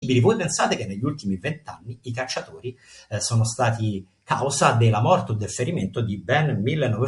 Voi pensate che negli ultimi 20 anni i cacciatori sono stati causa della morte o del ferimento di ben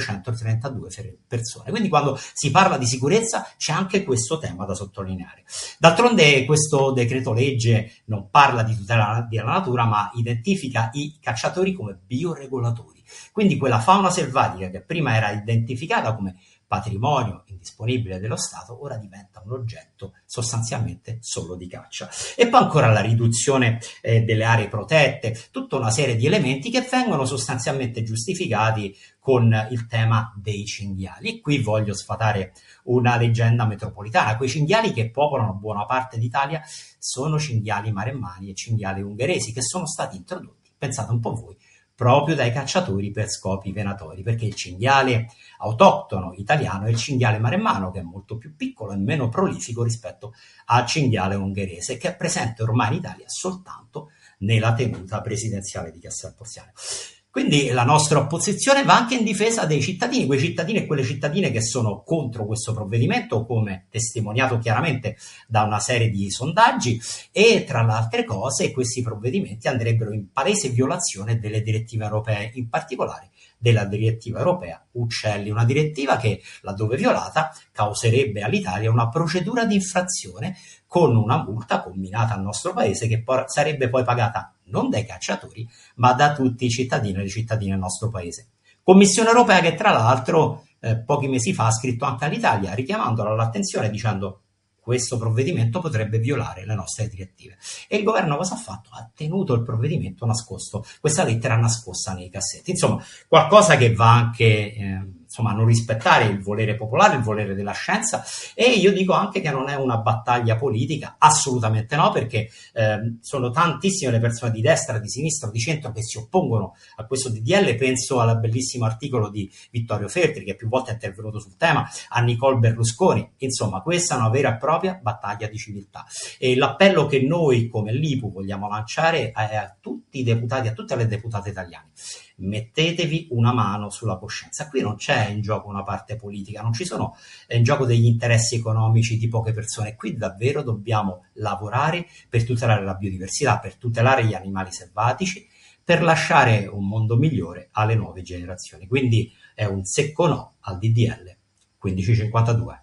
1932 persone. Quindi quando si parla di sicurezza c'è anche questo tema da sottolineare. D'altronde questo decreto legge non parla di tutela della natura, ma identifica i cacciatori come bioregolatori. Quindi quella fauna selvatica che prima era identificata come patrimonio indisponibile dello Stato ora diventa un oggetto sostanzialmente solo di caccia. E poi ancora la riduzione delle aree protette, tutta una serie di elementi che vengono sostanzialmente giustificati con il tema dei cinghiali. E qui voglio sfatare una leggenda metropolitana. Quei cinghiali che popolano buona parte d'Italia sono cinghiali maremmani e cinghiali ungheresi che sono stati introdotti, pensate un po' voi, proprio dai cacciatori per scopi venatori, perché il cinghiale autoctono italiano è il cinghiale maremmano, che è molto più piccolo e meno prolifico rispetto al cinghiale ungherese, che è presente ormai in Italia soltanto nella tenuta presidenziale di Castel Porziano. Quindi la nostra opposizione va anche in difesa dei cittadini, quei cittadini e quelle cittadine che sono contro questo provvedimento, come testimoniato chiaramente da una serie di sondaggi, e tra le altre cose questi provvedimenti andrebbero in palese violazione delle direttive europee, in particolare della direttiva europea Uccelli, una direttiva che, laddove violata, causerebbe all'Italia una procedura di infrazione con una multa comminata al nostro paese che sarebbe poi pagata non dai cacciatori, ma da tutti i cittadini e le cittadine del nostro paese. Commissione europea che tra l'altro pochi mesi fa ha scritto anche all'Italia, richiamandola all'attenzione dicendo questo provvedimento potrebbe violare le nostre direttive. E il governo cosa ha fatto? Ha tenuto il provvedimento nascosto, questa lettera nascosta nei cassetti. Insomma, qualcosa che va anche a non rispettare il volere popolare, il volere della scienza, e io dico anche che non è una battaglia politica, assolutamente no, perché sono tantissime le persone di destra, di sinistra, di centro che si oppongono a questo DDL. Penso al bellissimo articolo di Vittorio Feltri, che più volte è intervenuto sul tema, a Nicole Berlusconi. Insomma, questa è una vera e propria battaglia di civiltà. E l'appello che noi come l'IPU vogliamo lanciare è a tutti i deputati, a tutte le deputate italiane: mettetevi una mano sulla coscienza. Qui non c'è in gioco una parte politica, non ci sono in gioco degli interessi economici di poche persone. Qui davvero dobbiamo lavorare per tutelare la biodiversità, per tutelare gli animali selvatici, per lasciare un mondo migliore alle nuove generazioni. Quindi è un secco no al DDL 1552.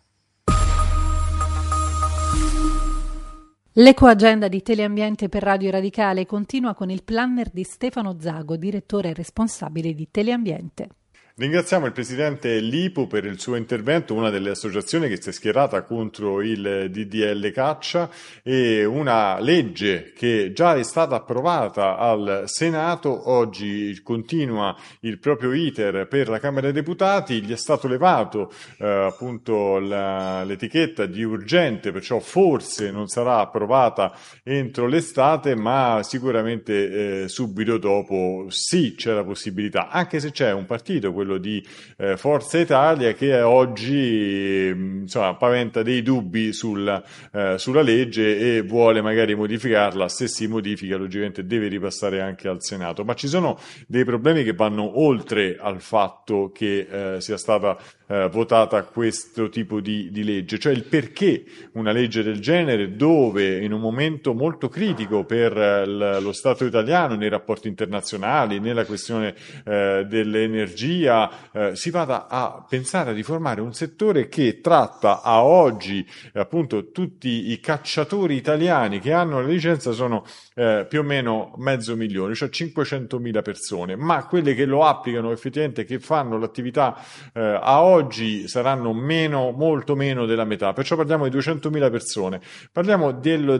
L'ecoagenda di Teleambiente per Radio Radicale continua con il planner di Stefano Zago, direttore responsabile di Teleambiente. Ringraziamo il presidente Lipu per il suo intervento, una delle associazioni che si è schierata contro il DDL Caccia, e una legge che già è stata approvata al Senato, oggi continua il proprio iter per la Camera dei Deputati. Gli è stato levato l'etichetta di urgente, perciò forse non sarà approvata entro l'estate, ma sicuramente subito dopo sì, c'è la possibilità, anche se c'è un partito, quello di Forza Italia, che oggi paventa dei dubbi sulla legge e vuole magari modificarla. Se si modifica, logicamente deve ripassare anche al Senato, ma ci sono dei problemi che vanno oltre al fatto che sia stata votata questo tipo di legge, cioè il perché una legge del genere, dove in un momento molto critico per lo Stato italiano nei rapporti internazionali, nella questione dell'energia, si vada a pensare a riformare un settore che tratta a oggi appunto tutti i cacciatori italiani che hanno la licenza sono più o meno 500.000, cioè 500.000 persone, ma quelle che lo applicano effettivamente, che fanno l'attività a oggi, saranno molto meno della metà. Perciò parliamo di 200.000 persone, parliamo dello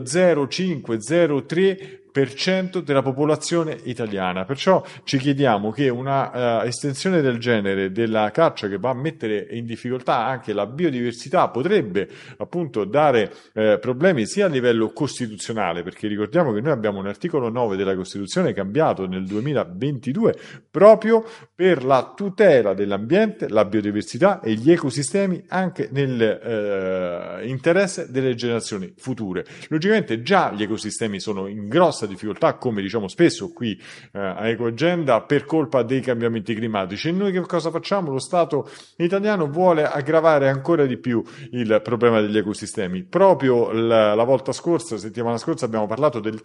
0,5-0,3% della popolazione italiana. Perciò ci chiediamo che una estensione del genere della caccia, che va a mettere in difficoltà anche la biodiversità, potrebbe appunto dare problemi sia a livello costituzionale, perché ricordiamo che noi abbiamo un articolo 9 della Costituzione cambiato nel 2022 proprio per la tutela dell'ambiente, la biodiversità e gli ecosistemi, anche nell'interesse delle generazioni future. Logicamente già gli ecosistemi sono in grossa difficoltà, come diciamo spesso qui a Ecoagenda, per colpa dei cambiamenti climatici, e noi che cosa facciamo? Lo Stato italiano vuole aggravare ancora di più il problema degli ecosistemi. Proprio la settimana scorsa abbiamo parlato del